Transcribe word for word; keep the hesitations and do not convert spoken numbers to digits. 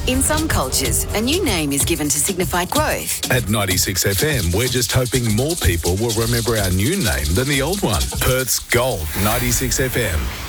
In some cultures, a new name is given to signify growth. At ninety-six F M, we're just hoping more people will remember our new name than the old one. Perth's Gold ninety-six F M.